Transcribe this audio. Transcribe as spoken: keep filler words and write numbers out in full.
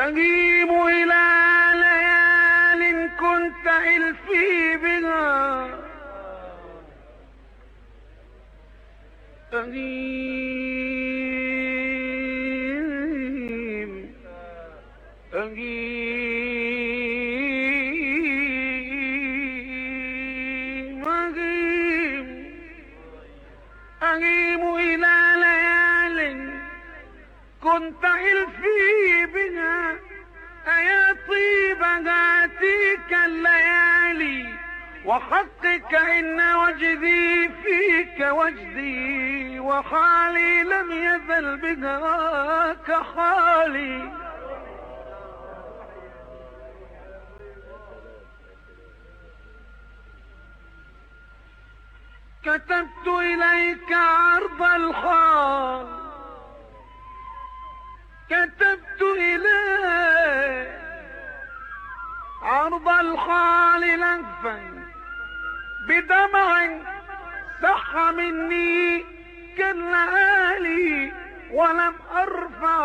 أغيب إلى ليال كنت إلفي بها، أغيب أغيب أغيب أغيب إلى ليال كنت إلفي بها، أيا طيب هاتيك الليالي وحقك إن وجدي فيك وجدي، وحالي لم يزل بهاك حالي. كتبت إليك عرض الحال، كتبت إليك عرض الحال لهفا بدمع صح مني كاللآلي، ولم أرفع